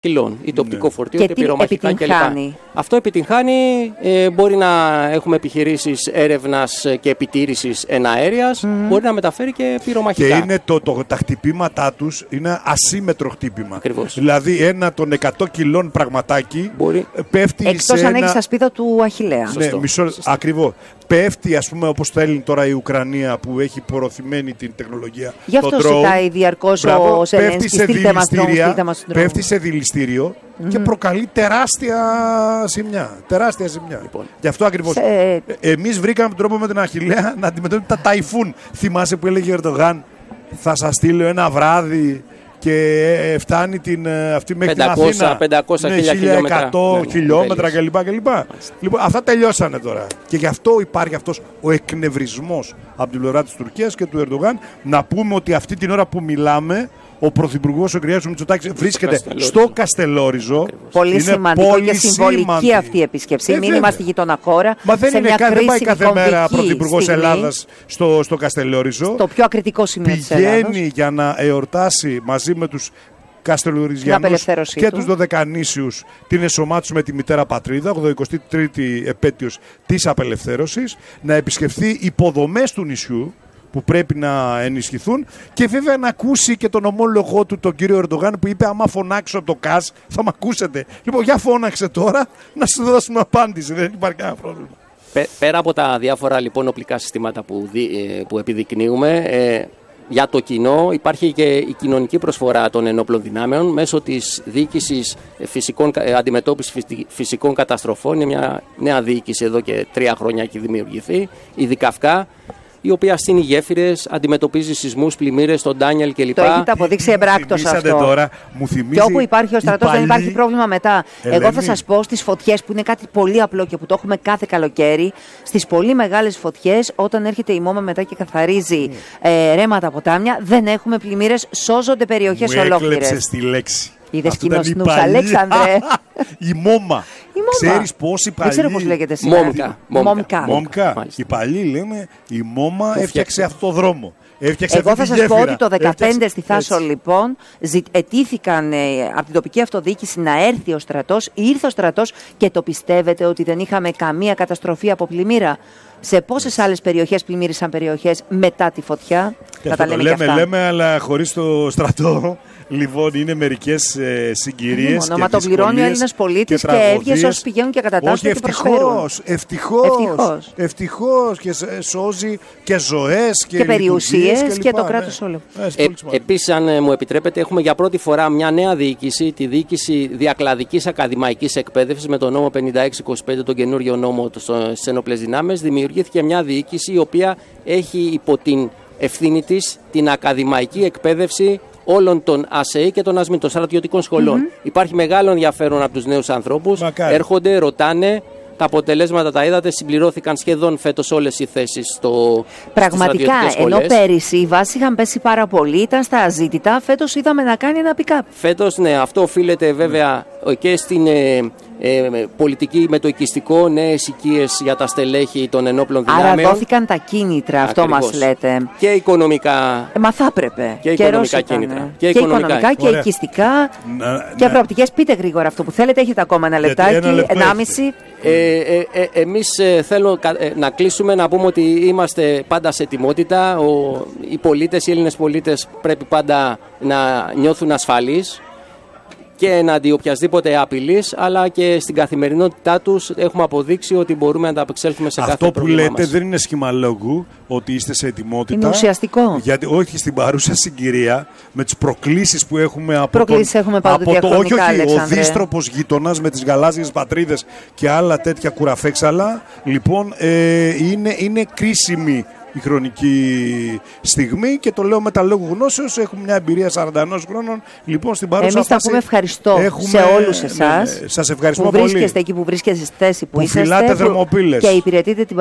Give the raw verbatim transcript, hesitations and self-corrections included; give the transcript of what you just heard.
κιλών, είτε οπτικό Ναι. φορτίο, Και είτε τι πυρομαχικά κλπ. επιτυγχάνει? Αυτό επιτυγχάνει, ε, μπορεί να έχουμε επιχειρήσεις έρευνας και επιτήρησης εναέριας, mm-hmm. μπορεί να μεταφέρει και πυρομαχικά. Και είναι το, το, τα χτυπήματά τους είναι ασύμετρο χτύπημα. Ακριβώς. Δηλαδή ένα των εκατό κιλών πραγματάκι μπορεί. πέφτει Εκτός σε αν ένα... έχει τα σπίδα του Αχιλλέα. Ναι, μισό, ακριβώς. Πέφτει, ας πούμε, όπως θέλει τώρα η Ουκρανία που έχει προωθημένη την τεχνολογία. Γι' αυτό ζητάει διαρκώς ο Ζελένσκι, στείλτε μας τρόμους, στείλτε μας τρόμους. Πέφτει σε δηληστήριο mm-hmm. και προκαλεί τεράστια ζημιά. Τεράστια ζημιά. Λοιπόν, γι' αυτό ακριβώς. Σε... Ε, εμείς βρήκαμε τον τρόπο με τον Αχιλλέα να αντιμετωπίσουμε τα ταϊφούν. Θυμάσαι που έλεγε ο Ερντογάν, θα σας στείλω ένα βράδυ και φτάνει την, αυτή μέχρι πεντακόσια, την Αθήνα. πεντακόσια ναι, χίλια χίλια εκατό χιλιόμετρα, χιλιόμετρα ναι, κλπ. κλπ. Λοιπόν, αυτά τελειώσανε τώρα. Και γι' αυτό υπάρχει αυτός ο εκνευρισμός από την πλευρά της Τουρκίας και του Ερντογάν. Να πούμε ότι αυτή την ώρα που μιλάμε, ο Πρωθυπουργός ο Κυριάκος Μητσοτάκης βρίσκεται Καστελόριζο. στο Καστελόριζο. Πολύ είναι σημαντικό πολύ και συμβολική σημαντική. αυτή η επίσκεψη. Ε, Μήνυμα στη γειτονά χώρα. Μα δεν, σε είναι μια κα, δεν πάει κάθε μέρα κομβική Πρωθυπουργός στιγμή, Ελλάδας στο, στο Καστελόριζο. Το πιο ακριτικό σημείο της Ελλάδας. Πηγαίνει για να εορτάσει μαζί με τους Καστελοριζιανούς και του. τους Δωδεκανήσιους την εσωμάτωση με τη μητέρα πατρίδα, ογδοηκοστή τρίτη επέτειος της απελευθέρωσης, να επισκεφθεί υποδομές του νησιού που πρέπει να ενισχυθούν και βέβαια να ακούσει και τον ομόλογό του, τον κύριο Ερντογάν, που είπε άμα φωνάξω από το ΚΑΣ θα μ' ακούσετε. Λοιπόν, για φώναξε τώρα να σου δώσουμε απάντηση, δεν υπάρχει κανένα πρόβλημα. Πέρα από τα διάφορα λοιπόν οπλικά συστήματα που, δι, που επιδεικνύουμε, ε, για το κοινό υπάρχει και η κοινωνική προσφορά των ενόπλων δυνάμεων μέσω της διοίκησης φυσικών, αντιμετώπισης φυσικών καταστροφών. Είναι μια νέα διοίκηση, εδώ και τρία χρόνια έχει δημιουργηθεί, η Δικαυκά, η οποία στείνει γέφυρες, αντιμετωπίζει σεισμούς, πλημμύρες, στον Ντάνιελ κλπ. Το έχετε αποδείξει εμπράκτος αυτό. Τώρα, μου θυμίζει και όπου υπάρχει ο στρατός παλί... δεν υπάρχει πρόβλημα μετά. Ελένη. Εγώ θα σας πω στις φωτιές, που είναι κάτι πολύ απλό και που το έχουμε κάθε καλοκαίρι, στις πολύ μεγάλες φωτιές, όταν έρχεται η ΜΟΜΑ μετά και καθαρίζει mm. ε, ρέματα ποτάμια, δεν έχουμε πλημμύρες, σώζονται περιοχές ολόκληρες. Μου έκλεψες τη λέξη. Είδες κοινοσνούς, Αλέξανδρε. Η ΜΟΜΑ. Ξέρεις πόσοι παλιοί. Δεν ξέρω πώς λέγεται σήμερα. Μόμκα. Μόμκα. Μόμκα. Οι παλιοί λέμε η ΜΟΜΑ έφτιαξε αυτό το δρόμο. Έφτιαξε Εγώ θα σας πω ότι το δεκαπέντε έφτιαξε... στη Θάσο έτσι. Λοιπόν αιτήθηκαν ε, από την τοπική αυτοδιοίκηση να έρθει ο στρατός, ήρθε ο στρατός και το πιστεύετε ότι δεν είχαμε καμία καταστροφή από πλημμύρα? Σε πόσες άλλες περιοχές πλημμύρισαν περιοχές μετά τη φωτιά? Θα τα λέμε, λέμε, αυτά. λέμε, αλλά χωρίς το στρατό. Λοιπόν, είναι μερικές ε, συγκυρίες και μα το πληρώνει ο Έλληνας πολίτης και, και έβγες όσοι πηγαίνουν και κατατάσσονται και προσφέρουν. Ευτυχώς, ευτυχώς, ευτυχώς και σώζει και ζωές και, και περιουσίες και, και το κράτος ναι. όλο. Ε, Επίσης, αν μου επιτρέπετε, έχουμε για πρώτη φορά μια νέα διοίκηση, τη διοίκηση διακλαδικής ακαδημαϊκής εκπαίδευσης με τον νόμο πενήντα έξι είκοσι πέντε, τον καινούριο νόμο στις ενόπλες δυνάμεις. Δημιουργήθηκε μια διοίκηση η οποία έχει υπό την ευθύνη της την ακαδημαϊκή εκπαίδευση όλων των ΑΣΕΗ και των ΑΣΜΗ, των στρατιωτικών σχολών. Mm-hmm. Υπάρχει μεγάλο ενδιαφέρον από τους νέους ανθρώπους. Μακάρι. Έρχονται, ρωτάνε. Τα αποτελέσματα τα είδατε, συμπληρώθηκαν σχεδόν φέτος όλες οι θέσεις στο πραγματικά, ενώ πέρυσι οι βάσεις είχαν πέσει πάρα πολύ, ήταν στα αζήτητα, φέτος είδαμε να κάνει ένα pick-up. Φέτος, ναι, αυτό οφείλεται βέβαια mm. και στην ε, ε, πολιτική με το οικιστικό, νέες οικίες για τα στελέχη των ενόπλων δυνάμεων. Άρα δόθηκαν τα κίνητρα, αυτό ακριβώς. Μας λέτε. Και οικονομικά. Ε, μα θα έπρεπε. Και οικονομικά κίνητρα. Και, και οικονομικά, οικονομικά και οικιστικά να, και προοπτικές. Πείτε γρήγορα αυτό που θέλετε, έχετε ακόμα ένα λεπτάκι, ενάμιση. Ε, ε, ε, εμείς ε, θέλω ε, να κλείσουμε, να πούμε ότι είμαστε πάντα σε ετοιμότητα. Ο, οι πολίτες, οι Έλληνες πολίτες πρέπει πάντα να νιώθουν ασφαλείς και εναντί οποιασδήποτε απειλής, αλλά και στην καθημερινότητά τους έχουμε αποδείξει ότι μπορούμε να τα απεξέλθουμε σε αυτό κάθε πρόβλημα. Αυτό που λέτε μας. δεν είναι σχήμα λόγου ότι είστε σε ετοιμότητα. Είναι ουσιαστικό. Γιατί όχι στην παρούσα συγκυρία, με τις προκλήσεις που έχουμε από προκλήσεις τον, έχουμε από το όχι, όχι, Αλέξανδρε. Ο δύστροπος γειτονάς με τις γαλάζιες πατρίδες και άλλα τέτοια κουραφέξαλα. Λοιπόν, ε, είναι, είναι κρίσιμη η χρονική στιγμή και το λέω με τα λόγου γνώσεως. Έχουμε μια εμπειρία σαράντα ένα χρόνων. Λοιπόν, στην παρούσα εμείς θα πούμε ευχαριστώ έχουμε... σε όλους εσάς ναι, ναι. Σας ευχαριστώ που πολύ. Βρίσκεστε εκεί που βρίσκεστε στη θέση που, που είσαστε φυλάτε θερμοπύλες και υπηρετείτε την